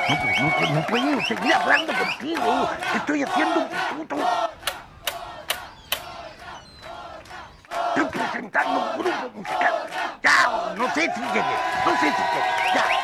No puedo seguir hablando contigo. Estoy haciendo un puto... Estoy presentando un grupo musical. Ya, no sé si llegué. No sé si llegué. Ya.